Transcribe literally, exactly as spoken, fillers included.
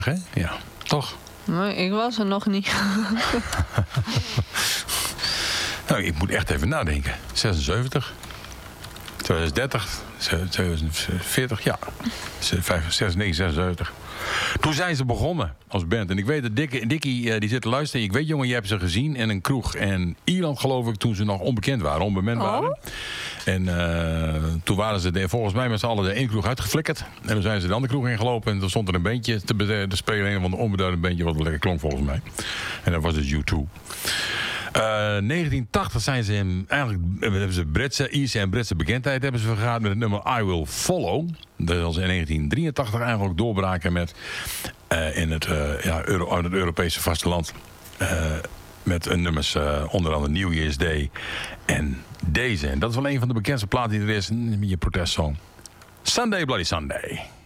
hè? Ja, toch? Nee, ik was er nog niet. Nou, ik moet echt even nadenken. zesenzeventig, tweeduizend dertig, tweeduizend veertig, ja. zesennegentig, zesenzeventig. Toen zijn ze begonnen als band. En ik weet dat Dickie, Dickie die zit te luisteren. Ik weet, jongen, je hebt ze gezien in een kroeg in Ierland, geloof ik, toen ze nog onbekend waren, onbemand waren. Oh. En uh, toen waren ze de, volgens mij met z'n allen de één kroeg uitgeflikkerd. En toen zijn ze de andere kroeg ingelopen. En toen stond er een bandje te, te spelen. Een van de onbeduidend bandje wat wel lekker klonk volgens mij. En dat was dus U twee. Uh, negentien tachtig zijn ze in, eigenlijk hebben ze Britse, Ierse en Britse bekendheid hebben ze vergaard met het nummer I Will Follow. Dat was in negentien drieëntachtig eigenlijk doorbraken met uh, in het, uh, ja, Euro, het Europese vasteland. Uh, met een nummers uh, onder andere New Year's Day en deze. En dat is wel een van de bekendste platen die er is. Je protestsong. Sunday Bloody Sunday.